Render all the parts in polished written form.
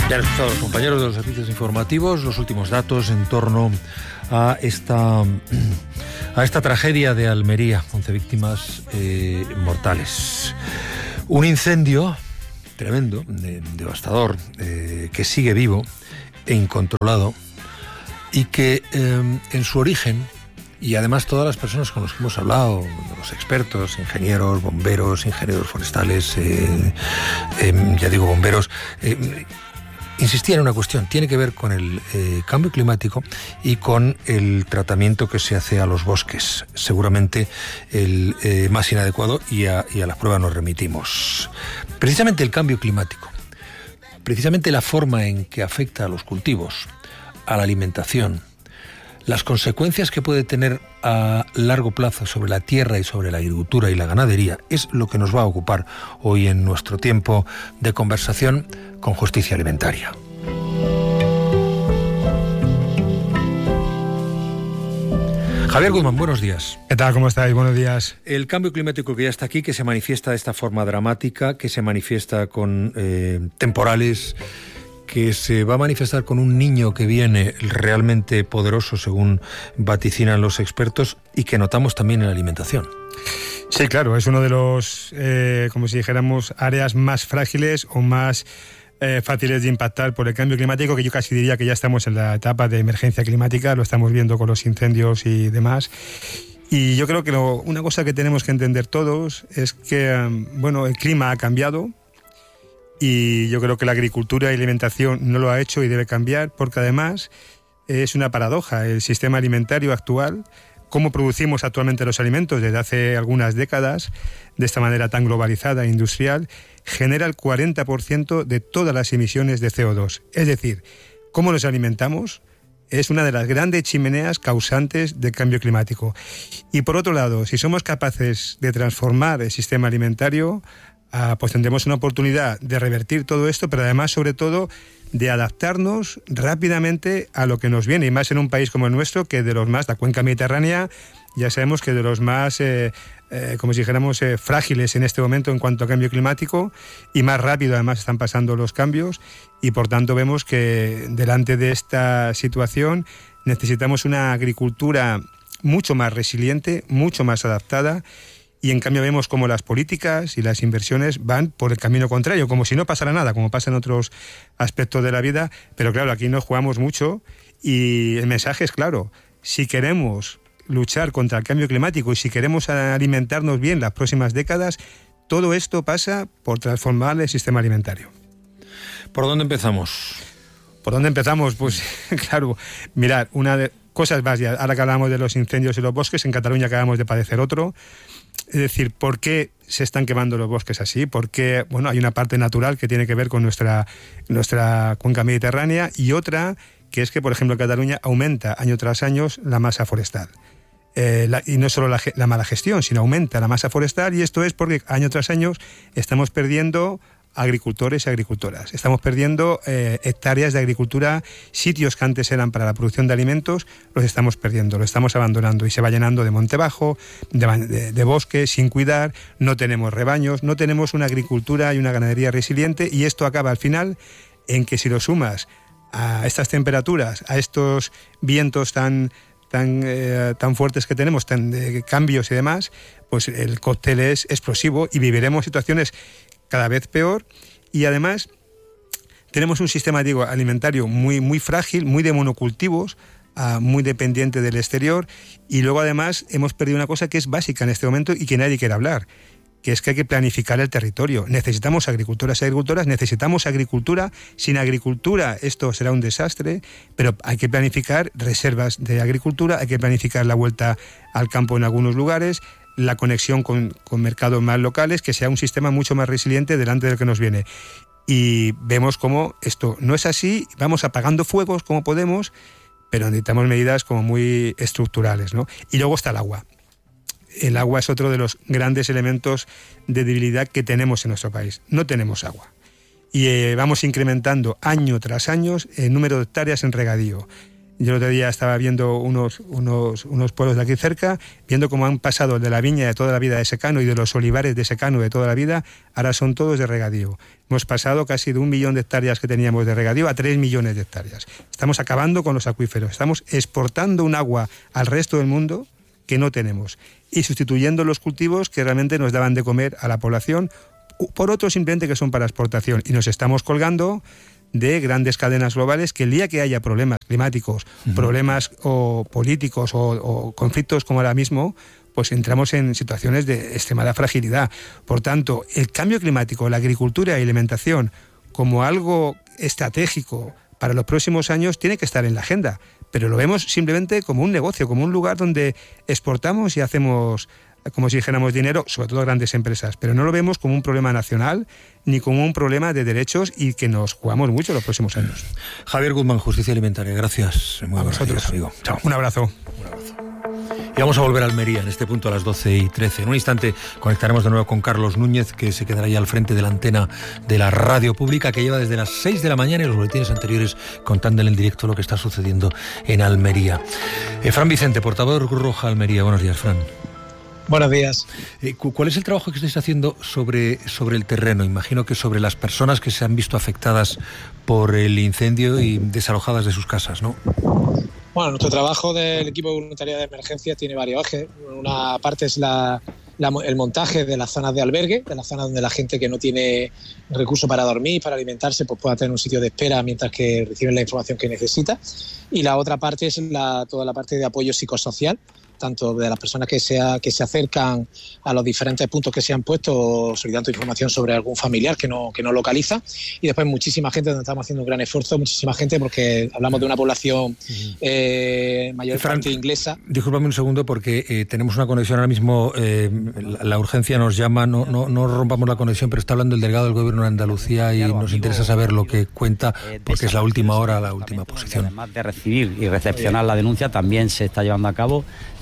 Ya han escuchado los compañeros de los servicios informativos los últimos datos en torno a esta tragedia de Almería, 11 víctimas mortales. Un incendio tremendo, devastador, que sigue vivo e incontrolado y que en su origen, y además todas las personas con las que hemos hablado, los expertos, ingenieros, bomberos, ingenieros forestales, bomberos, insistía en una cuestión, tiene que ver con el cambio climático y con el tratamiento que se hace a los bosques, seguramente el más inadecuado, y a las pruebas nos remitimos. Precisamente el cambio climático, precisamente la forma en que afecta a los cultivos, a la alimentación, las consecuencias que puede tener a largo plazo sobre la tierra y sobre la agricultura y la ganadería, es lo que nos va a ocupar hoy en nuestro tiempo de conversación con Justicia Alimentaria. Javier Guzmán, buenos días. ¿Qué tal? ¿Cómo estáis? Buenos días. El cambio climático que ya está aquí, que se manifiesta de esta forma dramática, que se manifiesta con temporales, que se va a manifestar con un niño que viene realmente poderoso, según vaticinan los expertos, y que notamos también en la alimentación. Sí, claro, es uno de los, como si dijéramos, áreas más frágiles o más fáciles de impactar por el cambio climático, que yo casi diría que ya estamos en la etapa de emergencia climática, lo estamos viendo con los incendios y demás. Y yo creo que una cosa que tenemos que entender todos es que, el clima ha cambiado. Y yo creo que la agricultura y la alimentación no lo ha hecho y debe cambiar, porque además es una paradoja. El sistema alimentario actual, cómo producimos actualmente los alimentos desde hace algunas décadas, de esta manera tan globalizada e industrial, genera el 40% de todas las emisiones de CO2. Es decir, cómo nos alimentamos es una de las grandes chimeneas causantes del cambio climático. Y por otro lado, si somos capaces de transformar el sistema alimentario, pues tendremos una oportunidad de revertir todo esto, pero además, sobre todo, de adaptarnos rápidamente a lo que nos viene, y más en un país como el nuestro, que de los más, la cuenca mediterránea, ya sabemos que de los más, como si dijéramos, frágiles en este momento en cuanto a cambio climático, y más rápido además están pasando los cambios, y por tanto vemos que delante de esta situación necesitamos una agricultura mucho más resiliente, mucho más adaptada. Y en cambio vemos como las políticas y las inversiones van por el camino contrario, como si no pasara nada, como pasa en otros aspectos de la vida. Pero claro, aquí nos jugamos mucho y el mensaje es claro. Si queremos luchar contra el cambio climático y si queremos alimentarnos bien las próximas décadas, todo esto pasa por transformar el sistema alimentario. ¿Por dónde empezamos? ¿Por dónde empezamos? Pues claro, mirad, una de cosas básicas. Ahora que hablamos de los incendios y los bosques, en Cataluña acabamos de padecer otro. Es decir, ¿por qué se están quemando los bosques así? Porque, hay una parte natural que tiene que ver con nuestra cuenca mediterránea, y otra que es que, por ejemplo, en Cataluña aumenta año tras año la masa forestal. Y no solo la mala gestión, sino aumenta la masa forestal, y esto es porque año tras año estamos perdiendo agricultores y agricultoras. Estamos perdiendo hectáreas de agricultura, sitios que antes eran para la producción de alimentos, los estamos perdiendo, los estamos abandonando, y se va llenando de monte bajo, de bosque sin cuidar, no tenemos rebaños, no tenemos una agricultura y una ganadería resiliente, y esto acaba al final en que si lo sumas a estas temperaturas, a estos vientos tan fuertes que tenemos, de cambios y demás, pues el cóctel es explosivo y viviremos situaciones cada vez peor. Y además tenemos un sistema alimentario muy, muy frágil, muy de monocultivos, muy dependiente del exterior, y luego además hemos perdido una cosa que es básica en este momento y que nadie quiere hablar, que es que hay que planificar el territorio. Necesitamos agricultoras y agricultoras, necesitamos agricultura. Sin agricultura esto será un desastre, pero hay que planificar reservas de agricultura, hay que planificar la vuelta al campo en algunos lugares, la conexión con mercados más locales, que sea un sistema mucho más resiliente delante del que nos viene. Y vemos cómo esto no es así, vamos apagando fuegos como podemos, pero necesitamos medidas como muy estructurales, ¿no? Y luego está el agua. El agua es otro de los grandes elementos de debilidad que tenemos en nuestro país. No tenemos agua. Y vamos incrementando año tras año el número de hectáreas en regadío. Yo el otro día estaba viendo unos pueblos de aquí cerca, viendo cómo han pasado de la viña de toda la vida de secano y de los olivares de secano de toda la vida, ahora son todos de regadío. Hemos pasado casi de 1 millón de hectáreas que teníamos de regadío a 3 millones de hectáreas. Estamos acabando con los acuíferos, estamos exportando un agua al resto del mundo que no tenemos y sustituyendo los cultivos que realmente nos daban de comer a la población por otros simplemente que son para exportación, y nos estamos colgando de grandes cadenas globales que el día que haya problemas climáticos, problemas o políticos o conflictos como ahora mismo, pues entramos en situaciones de extremada fragilidad. Por tanto, el cambio climático, la agricultura y la alimentación como algo estratégico para los próximos años tiene que estar en la agenda, pero lo vemos simplemente como un negocio, como un lugar donde exportamos y hacemos, como si dijéramos, dinero, sobre todo grandes empresas, pero no lo vemos como un problema nacional ni como un problema de derechos y que nos jugamos mucho los próximos años. Javier Guzmán, Justicia Alimentaria, gracias. Muy buenos días, amigo. Chao. Un abrazo. Y vamos a volver a Almería en este punto a las 12:13. En un instante conectaremos de nuevo con Carlos Núñez, que se quedará ya al frente de la antena de la radio pública, que lleva desde las 6 de la mañana y los boletines anteriores contándole en directo lo que está sucediendo en Almería. Fran Vicente, portavoz de Cruz Roja Almería. Buenos días, Fran. Buenos días. ¿Cuál es el trabajo que estáis haciendo sobre el terreno? Imagino que sobre las personas que se han visto afectadas por el incendio y desalojadas de sus casas, ¿no? Bueno, nuestro trabajo del equipo de voluntariado de emergencia tiene varios ejes. Una parte es el montaje de las zonas de albergue, de las zonas donde la gente que no tiene recursos para dormir, para alimentarse, pues pueda tener un sitio de espera mientras que reciben la información que necesita. Y la otra parte es toda la parte de apoyo psicosocial, tanto de las personas que se acercan a los diferentes puntos que se han puesto, solicitando información sobre algún familiar que no localiza, y después muchísima gente, donde estamos haciendo un gran esfuerzo, muchísima gente, porque hablamos de una población mayormente inglesa. Discúlpame un segundo, porque tenemos una conexión ahora mismo, la urgencia nos llama, no rompamos la conexión, pero está hablando el delegado del Gobierno de Andalucía y nos interesa saber lo que cuenta, porque es la última hora, la última posición. Además de recibir y recepcionar la denuncia, también se está llevando a cabo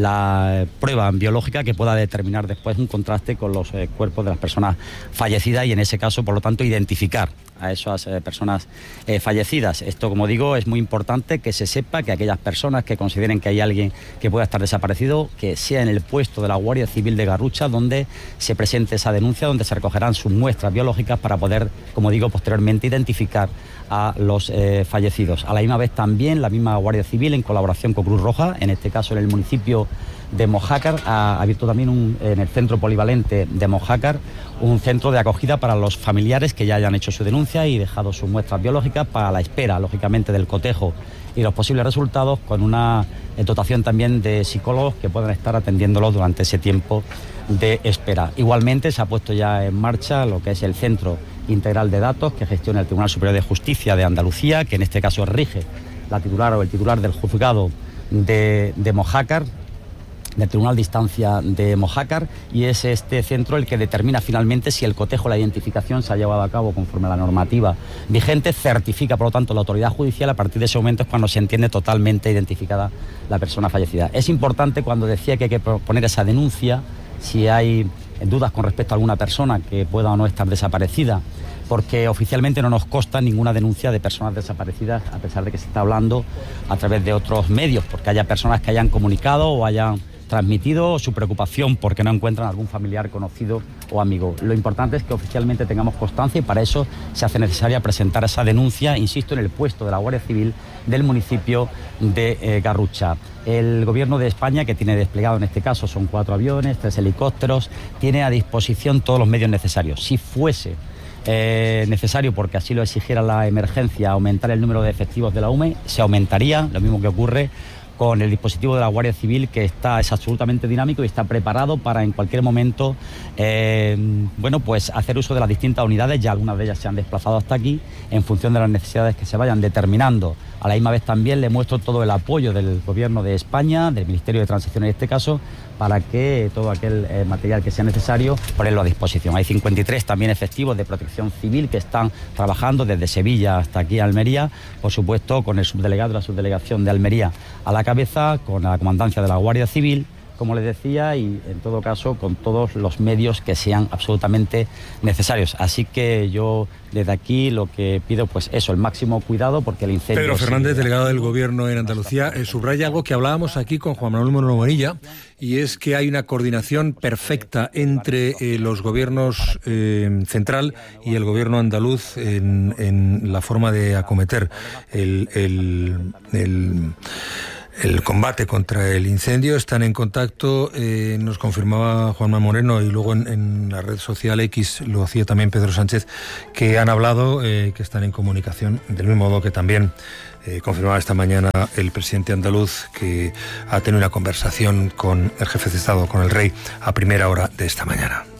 la prueba biológica que pueda determinar después un contraste con los cuerpos de las personas fallecidas y en ese caso, por lo tanto, identificar a esas personas fallecidas. Esto, como digo, es muy importante que se sepa que aquellas personas que consideren que hay alguien que pueda estar desaparecido, que sea en el puesto de la Guardia Civil de Garrucha donde se presente esa denuncia, donde se recogerán sus muestras biológicas para poder, como digo, posteriormente identificar a los fallecidos. A la misma vez también la misma Guardia Civil, en colaboración con Cruz Roja, en este caso en el municipio de Mojácar, ha abierto también en el centro polivalente de Mojácar un centro de acogida para los familiares que ya hayan hecho su denuncia y dejado sus muestras biológicas para la espera, lógicamente, del cotejo y los posibles resultados, con una dotación también de psicólogos que puedan estar atendiéndolos durante ese tiempo de espera. Igualmente se ha puesto ya en marcha lo que es el Centro Integral de Datos que gestiona el Tribunal Superior de Justicia de Andalucía, que en este caso rige la titular o el titular del juzgado de Mojácar, del Tribunal de Instancia de Mojácar, y es este centro el que determina finalmente si el cotejo, la identificación, se ha llevado a cabo conforme a la normativa vigente, certifica por lo tanto la autoridad judicial. A partir de ese momento es cuando se entiende totalmente identificada la persona fallecida. Es importante, cuando decía que hay que poner esa denuncia, si hay dudas con respecto a alguna persona que pueda o no estar desaparecida, porque oficialmente no nos consta ninguna denuncia de personas desaparecidas, a pesar de que se está hablando a través de otros medios, porque haya personas que hayan comunicado o hayan transmitido su preocupación porque no encuentran algún familiar conocido o amigo. Lo importante es que oficialmente tengamos constancia, y para eso se hace necesaria presentar esa denuncia, insisto, en el puesto de la Guardia Civil del municipio de Garrucha. El Gobierno de España, que tiene desplegado en este caso, son 4 aviones, 3 helicópteros, tiene a disposición todos los medios necesarios. Si fuese necesario, porque así lo exigiera la emergencia, aumentar el número de efectivos de la UME, se aumentaría, lo mismo que ocurre con el dispositivo de la Guardia Civil, que es absolutamente dinámico y está preparado para en cualquier momento pues hacer uso de las distintas unidades. Ya algunas de ellas se han desplazado hasta aquí en función de las necesidades que se vayan determinando. A la misma vez también le muestro todo el apoyo del Gobierno de España, del Ministerio de Transición en este caso, para que todo aquel material que sea necesario ponerlo a disposición. Hay 53 también efectivos de Protección Civil que están trabajando desde Sevilla hasta aquí a Almería, por supuesto con el subdelegado de la subdelegación de Almería a la cabeza, con la comandancia de la Guardia Civil, como les decía, y en todo caso con todos los medios que sean absolutamente necesarios. Así que yo desde aquí lo que pido, pues eso, el máximo cuidado, porque el incendio... Pedro Fernández, delegado del Gobierno en Andalucía, subraya algo que hablábamos aquí con Juan Manuel Moreno Bonilla, y es que hay una coordinación perfecta entre los gobiernos central y el Gobierno andaluz en la forma de acometer el combate contra el incendio. Están en contacto, nos confirmaba Juanma Moreno, y luego en la red social X lo hacía también Pedro Sánchez, que han hablado, que están en comunicación, del mismo modo que también confirmaba esta mañana el presidente andaluz, que ha tenido una conversación con el jefe de Estado, con el rey, a primera hora de esta mañana.